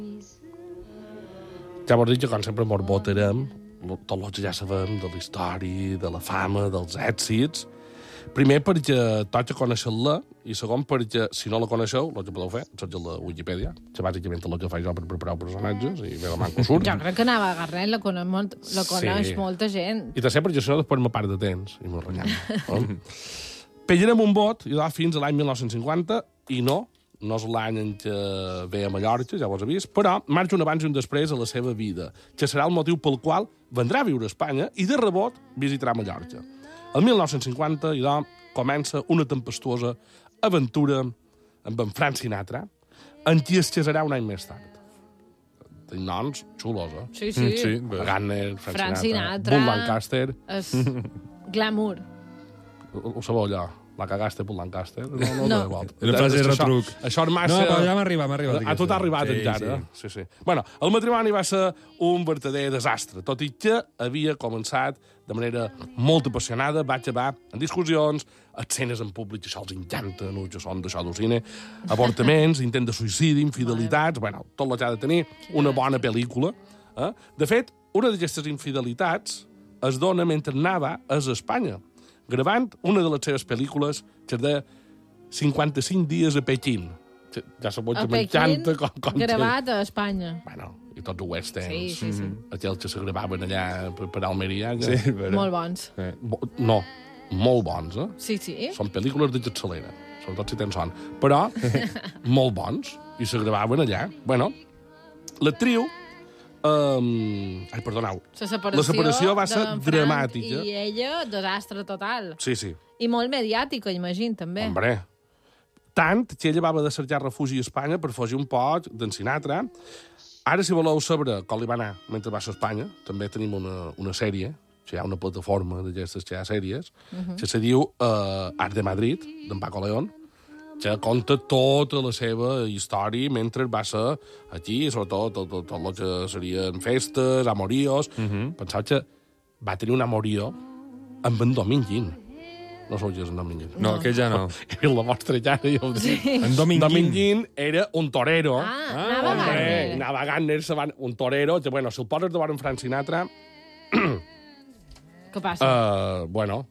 Ja vols dir que, com sempre, mos votarem tot el que ja sabem de la història, de la fama, dels èxits. Primer, perquè toca conèixer-la, i segon, perquè, si no la coneixeu, el que podeu fer, search a la Wikipedia, que bàsicament el que faig jo per preparar personatges, i me la manco surt. Jo crec que Nava Garret la coneix molta gent. I tercer, perquè si no, després me part de temps, i me renyam. Pegarem un vot, i fins a l'any 1950, i no és l'any en què ve a Mallorca, ja ho has vist, però marxa un abans i un després a la seva vida, que serà el motiu pel qual vendrà a viure a Espanya i de rebot visitarà Mallorca. El 1950, idò, comença una tempestuosa aventura amb en Frank Sinatra, en qui es casarà un any més tard. Tenen noms xulos, eh? Sí. Gardner, Frank Sinatra. Burt Lancaster. És glamour. Ho sabeu allò? La cagaste per Lancaster? No. Una frase de retruc. Això és massa... No, però ja m'ha arribat. A tot ha arribat encara. Sí. Bueno, el matrimoni va ser un verdader desastre, tot i que havia començat de manera molt apassionada, va acabar en discussions, escenes en públic, això els encanta, no, que són d'això d'ocine, avortaments, intent de suïcidi, infidelitats, bueno, tot el que ha de tenir una bona pel·lícula. De fet, una d'aquestes infidelitats es dona mentre anava a Espanya, gravant una de les seves pel·lícules que és de 55 dies a Pequín. Ja sabeu que m'encanta com... gravat a Espanya. Bueno, i tots els westerns. Sí. Aquells que se gravaven allà per Almeria. Ja. Sí, però... Molt bons. No, molt bons, eh? Sí. Són pel·lícules de capçalera, sobretot si tens son. Però molt bons, i se gravaven allà. Bueno, l'actriu... perdoneu. La separació va ser dramàtica. I ella, desastre total. Sí. I molt mediàtica, imagino, també. Hombre, tant que ella va haver de cercar refugi a Espanya per fugir un poc d'en Sinatra. Ara, si voleu saber com li va anar mentre va ser a Espanya, també tenim una sèrie, que hi ha una plataforma d'aquestes que hi ha sèries, que se diu Art de Madrid, d'en Paco León, que conta tota la seva història mentre va ser aquí, sobretot tot el que serien festes, amoríos. Pensava que va tenir un amorío amb en Dominguín. No sou jo, en Dominguín. No, que ja no. I la vostra llara, ja ho dic. En Dominguín era un torero. Nava Garret. Nava Garret, un torero, que, bueno, si el poses davant en Frank Sinatra... Què passa?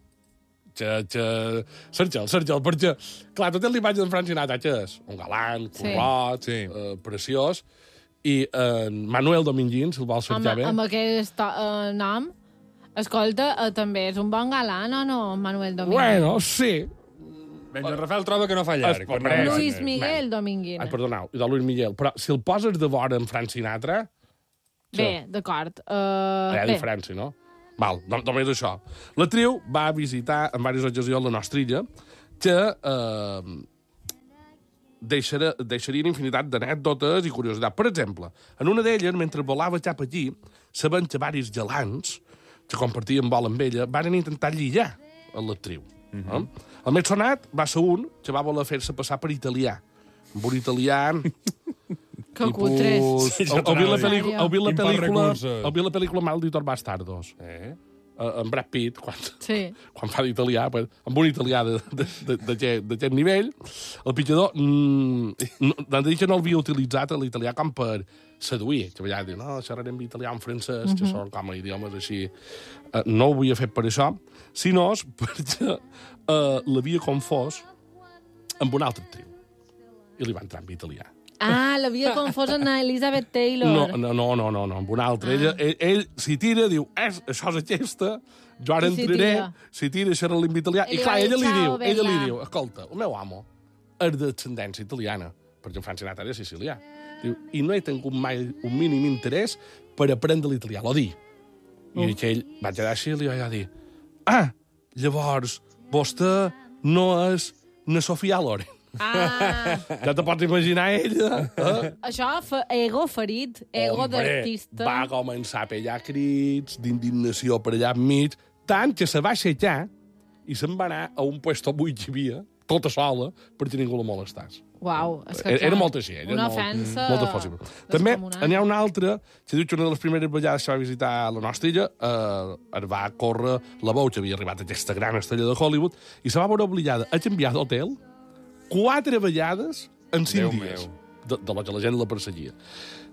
Sergio, perquè, clar, tota l'imatge d'en Frank Sinatra, que és un galant, currot, preciós, i Manuel Dominguín, si el vol cercar bé... Amb aquest nom, escolta, també és un bon galant, o no, Manuel Dominguín? Bueno, sí. Menys el Rafael troba que no fa llarg. Luis Miguel Dominguín. Perdoneu, i de Luis Miguel. Però si el poses de vora en Frank Sinatra... Bé, d'acord. Hi ha diferència, no? Val, només això. L'actriu va visitar en diverses ocasions la nostra illa, que deixarien infinitat d'anècdotes i curiositat. Per exemple, en una d'elles, mentre volava cap aquí, sabent que diversos gelants que compartien vol amb ella van intentar lligar a l'actriu. El més sonat va ser un que va voler fer-se passar per italià. Amb un italià... Que cutres. Heu vist la pel·lícula Malditos Bastardos? En Brad Pitt, quan fa d'italià, amb un italià d'aquest nivell, el pitjador n'han dit que no l'havia utilitzat l'italià com per seduir, que allà diu, no, xerrarem italià en francès, que són com a idiomes així. No ho havia fet per això, sinó perquè l'havia confós amb un altre actriu. I li va entrar en italià. L'havia confós amb Elizabeth Taylor. No, amb un altre. Ell s'hi tira, diu, això és aquesta, jo ara entraré, s'hi tira, xerrar-li en italià, i clar, ella li diu, escolta, el meu amo és d'ascendència italiana, perquè en Frank Sinatra era sicilià. Diu, i no he tingut mai un mínim interès per aprendre l'italià, l'ho dir. I ell va quedar així i li va dir, llavors, vostè no és na Sofia Loren. Ja te pots imaginar ella. Això, ego ferit, ego d'artista. Va començar a pegar crits d'indignació per allà enmig, tant que se va aixecar i se'n va anar a un puesto buit que hi havia, tota sola, perquè ningú la molestàs. Uau, és que era molt així. Una ofensa... Molt possible. També n'hi ha una altra, que diu que una de les primeres vegades que va visitar la nostra illa, es va córrer la veu que havia arribat a aquesta gran estrella de Hollywood, i se va veure obligada a canviar d'hotel 4 vegades en 5 dies, de lo que la gent la perseguia.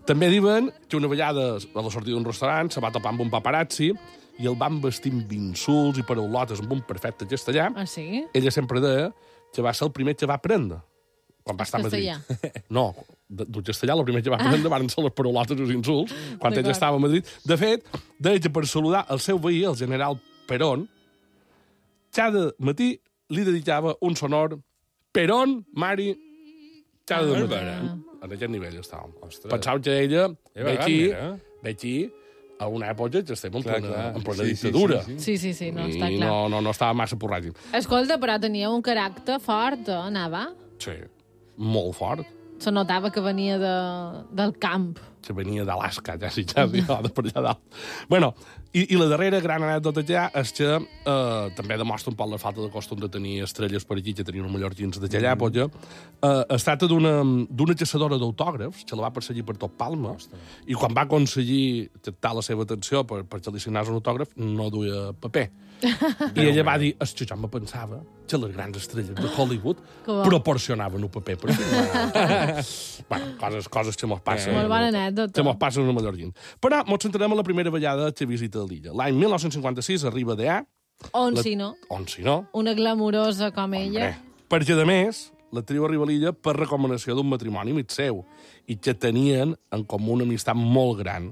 També diuen que una vegada a la sortida d'un restaurant se va topar amb un paparazzi i el van vestir amb insults i paraulotes amb un perfecte castellà. Ah, sí? Ella sempre deia que va ser el primer que va aprendre quan va estar a Madrid. Castellà. No, del castellà el primer que va aprendre van ser les paraulotes i els insults quan ella D'acord. estava a Madrid. De fet, deia que per saludar el seu veí, el general Perón, cada matí li dedicava un sonor Perón, Mari, cada matí. En aquest nivell estàvem. Ostres. Pensava que ella ve Wagner, aquí a una època que estem en Clar, plena, clar. en plena Sí, dictadura. Sí, no, està I clar. no estava massa porràgim. Escolta, però tenia un caràcter fort, Nava. Sí, molt fort. Se notava que venia del camp. Que venia d'Alaska, ja, de per allà dalt. Bueno, i la darrera gran anècdota ja és que també demostra un poc la falta de costum de tenir estrelles per aquí, que tenien els mallorquins d'aquella època. Es tracta d'una caçadora d'autògrafs, que la va perseguir per tot Palma, i quan va aconseguir captar la seva atenció perquè li signés un autògraf, no duia paper. I ella va dir, és que jo me pensava que les grans estrelles de Hollywood bo. proporcionaven un paper per firmar. Bueno, coses que mos passen. Molt bona anècdota. Que mos passen a mallorquins. Però mos centrarem en la primera vegada que visita l'illa. L'any 1956 arriba d'allà. On si no? On si no? Una glamurosa com ella. Perquè, a més, l'actriu arriba a l'illa per recomanació d'un matrimoni mig seu i que tenien en comú una amistat molt gran.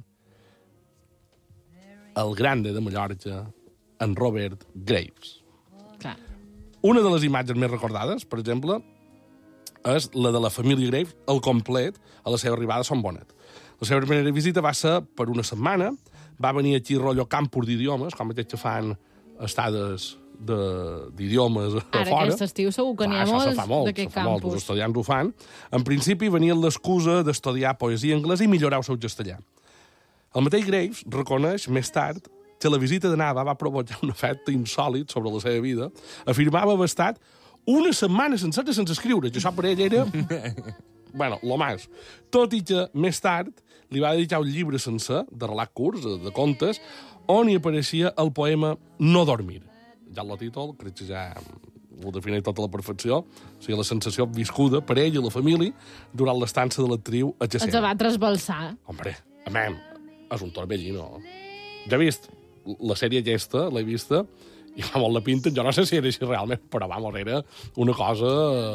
El grande de Mallorca, en Robert Graves. Clar. Una de les imatges més recordades, per exemple, és la de la família Graves, al complet, a la seva arribada a Son Bonet. La seva primera visita va ser per una setmana, va venir aquí rotllo campus d'idiomes, com aquests que fan estades d'idiomes a Ara, fora. aquest estiu segur que n'hi ha Això se molts fa molt, d'aquest se fa molt, campus. els estudiants ho fan. En principi venien l'excusa d'estudiar poesia anglesa i millorar el seu castellà. El mateix Graves reconeix més tard que la visita de Nava va provocar un efecte insòlit sobre la seva vida. Afirmava haver estat una setmana sencera sense escriure, que això per ell era... bueno, lo más. Tot i que més tard li va dedicar un llibre sencer, de relat curts, de contes, on hi apareixia el poema No dormir. Ja el títol, crec que ja ho defineix tota la perfecció. O sigui, la sensació viscuda per ell i la família durant l'estança de l'actriu a Els Xacena. va trasbalsar. Hombre, és un torbellino. Ja he vist la sèrie aquesta, l'he vista, i fa molt la pinta, jo no sé si era així realment, però vamos, era una cosa,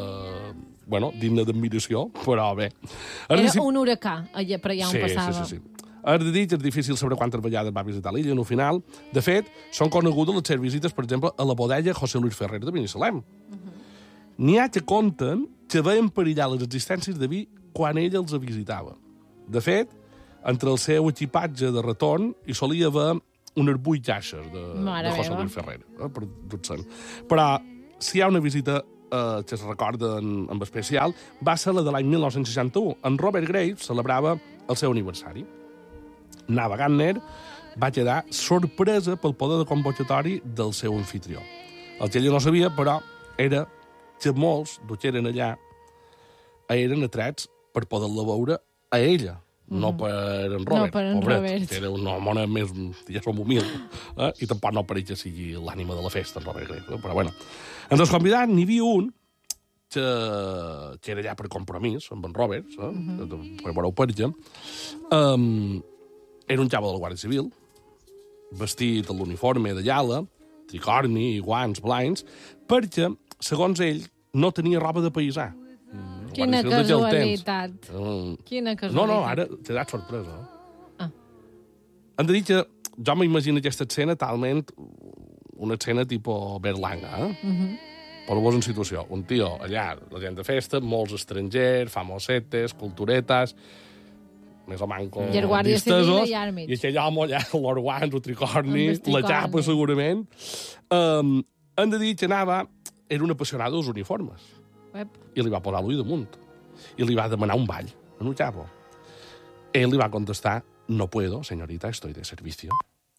digna d'admiració, però bé. Era un huracà, allà per allà on passava. Sí. Has de dir que és difícil saber quantes vegades va visitar l'illa, en el final. De fet, són conegudes les seves visites, per exemple, a la bodega José Luis Ferrer de Binissalem. N'hi ha que conten que veien perillar les existències de vi quan ella els visitava. De fet, entre el seu equipatge de retorn hi solia haver unes 8 caixes de José Luis Ferrer. Per tot Però si hi ha una visita que es recorda amb especial, va ser la de l'any 1961. En Robert Graves celebrava el seu aniversari. Nava Gardner va quedar sorpresa pel poder de convocatori del seu anfitrió. El que ella no sabia, però, era que molts dels que eren allà eren atrets per poder-la veure a ella, no per en Robert. No per en Robert. Que era una home més, ja som humil, i tampoc no pareix que sigui l'ànima de la festa, en Robert Graves. Però bueno, entre els convidats n'hi havia un que era allà per compromís amb en Robert, que veureu per què. Era un xavo de la Guàrdia Civil, vestit amb l'uniforme de llala, tricorni, guants, blancs, perquè, segons ell, no tenia roba de paisà. Quina casualitat. Quina casualitat. No, ara t'he dat sorpresa. Hem de dir que jo m'imagino aquesta escena talment una escena tipus Berlanga, Poseu-vos en situació. Un tio allà, la gent de festa, molts estrangers, famosetes, culturetes, més o manco I el guàrdia civil allà al mig. I aquell home allà, l'or guants, el tricorni, Amb el tricorni. la xapa, segurament. Hem de dir que Nava era un apassionat dels uniformes. I li va posar l'ull damunt. I li va demanar un ball en un xapo. Ell li va contestar, no puedo, señorita, estoy de servicio.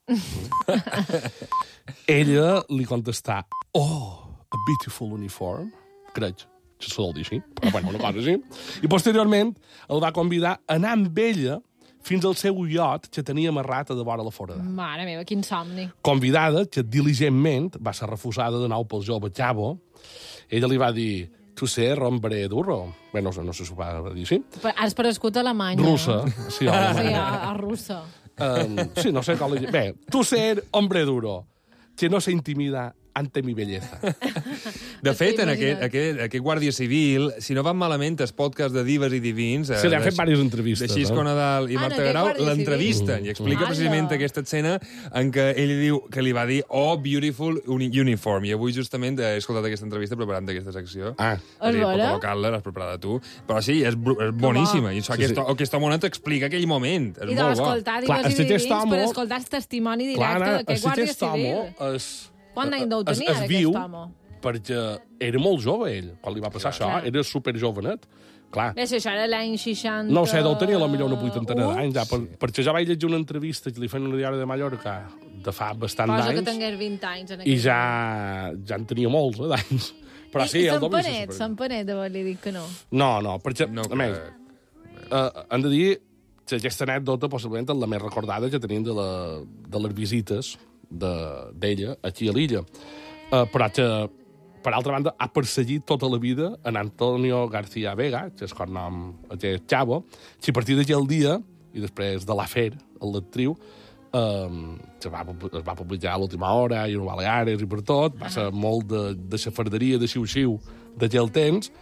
Ella li contestà, oh, a beautiful uniform. Crec que se sol dir així, però bueno, una cosa així. I posteriorment el va convidar a anar amb ella fins al seu iot que tenia amarrat a de vora la forada. Mare meva, quin somni. Convidada que diligentment va ser refusada de nou pel jove Chavo. Ella li va dir, tu ser hombre duro. Bé, no sé si ho va dir així. Has prescut a Alemanya. Russa. Sí, Sí, Alemanya. a russa. Sí, no sé com... Bé, tu ser hombre duro, que no se intimida ante mi belleza. De fet, en imagina't. aquest guàrdia civil, si no van malament, el podcast de Divas i Divins... Se li han fet diverses entrevistes. De Xisco Nadal i Ah, Marta en aquest Garau, guàrdia l'entrevisten i explica Ala. precisament aquesta escena en què ell diu que li va dir "Oh, beautiful uniform". I avui justament he escoltat aquesta entrevista preparant aquesta secció. Ah. És a dir, És bona? per col·locar-la, l'has preparada tu. Però sí, és boníssima. I això, Sí, sí. aquesta mona t'explica aquell moment. És I de molt bo. l'escoltar Clar, Divas i si aquest Divins home- per escoltar el testimoni Clar, directe d'aquest guàrdia aquest home civil. Quant d'any deu tenir, es ara, viu aquest home? perquè era molt jove, ell, quan li va passar això. Clar. Era superjovenet. Clar, Bé, si això era l'any 60... no ho sé, deu tenir potser una vuitantena Uh, d'anys, ja, perquè ja vaig llegir una entrevista que li feien a una diari de Mallorca de fa bastant Posa que d'anys, tingués 20 anys. En i aquell ja en tenia molts, d'anys. Però sí, I el doble... Sant Panet, li dic que no. No, perquè, No, a més, hem de dir que aquesta anècdota possiblement és la més recordada que tenim de les visites d'ella aquí a l'illa. Però que, per altra banda, ha perseguit tota la vida en Antonio García Vega, que és cognom aquest xavo, que a partir d'aquell dia, i després de l'afer, l'actriu, es va publicar a l'última hora, i a Baleares i per tot, va ser molt de xafarderia, de xiu-xiu d'aquell temps,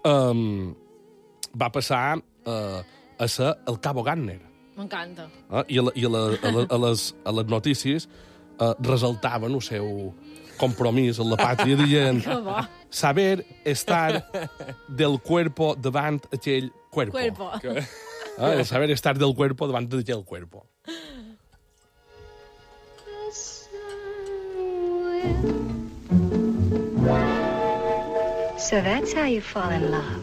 va passar a ser el Cabo Gardner. M'encanta. I a les notícies resaltaven el seu compromís amb la pàtria dient Que bo. saber estar del cuerpo davant aquell cuerpo. El saber estar del cuerpo davant d'aquell cuerpo. So that's how you fall in love.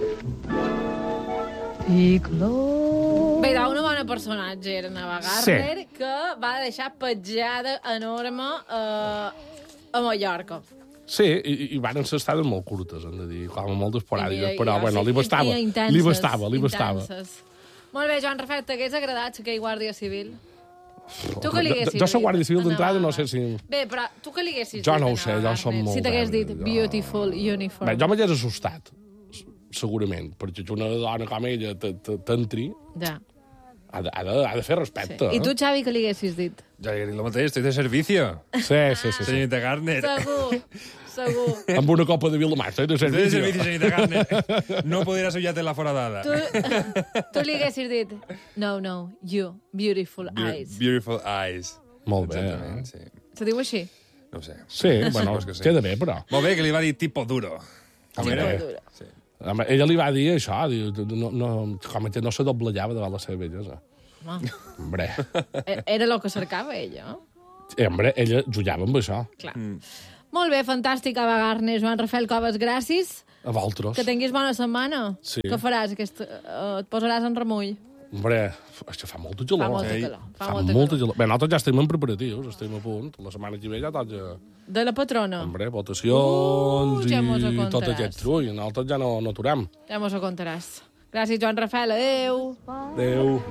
Bé, una bona personatge era Nava Gardner, que va deixar petjada enorme a Mallorca. Sí, i van ser estades molt curtes, hem de dir, com molt esporàdiques, I però, bueno, li bastava. intenses, Li bastava. intenses. Molt bé, Joan Rafael, t'hagués agradat aquell guàrdia civil? Tu que li haguessis Jo soc dit guàrdia civil a d'entrada, Nava no sé si... Bé, però tu que li haguessis Jo dit no a ho sé, Nava jo som Gardner? molt Si t'hagués dit dèbil, jo. beautiful uniform. Bé, jo m'hagués assustat, segurament, perquè una dona com ella t'entri, Ja. ha de fer respecte. I tu, Xavi, que li haguessis dit? Jo li dic el mateix, estoy de servicio. Sí. Señorita Gardner. Segur. Amb una copa de Vilamassa, de Estoy de servicio. servicio, señorita Gardner. No podrà sollate la foradada. Tu li haguessis dit, no, you, beautiful eyes. Beautiful eyes. Molt bé. Exactament, sí. Se diu així? No ho sé. Sí, bueno, Supos que sí. queda bé, però. Molt bé, que li va dir tipo duro. Com era? Dura. Sí. Home, ella li va dir això, diu, com que no se doblejava davant la seva bellesa. Home, Hombre, era el que cercava ella. hombre, ella jugava amb això. Clar. Molt bé, fantàstic, Ava Gardner. Joan Rafael Coves, gràcies. A vosaltres. Que tinguis bona setmana. Sí. Què faràs? Et posaràs en remull. Hombre, és que fa molta gelor. Fa molta Ei. calor. Fa molta gelor. Bé, nosaltres ja estem en preparatius, estem a punt. La setmana que ve ja toca... De la patrona. Hombre, votacions ja mos ho i tot contaràs. aquest trull. Nosaltres ja no aturem. Ja mos ho contaràs. Gràcies, Joan Rafael. Adéu. Adéu.